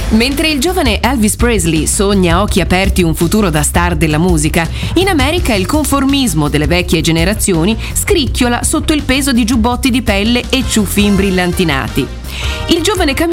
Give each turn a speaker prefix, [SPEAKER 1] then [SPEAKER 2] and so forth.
[SPEAKER 1] Mentre il giovane Elvis Presley sogna a occhi aperti un futuro da star della musica, in America il conformismo delle vecchie generazioni scricchiola sotto il peso di giubbotti di pelle e ciuffi imbrillantinati. Il giovane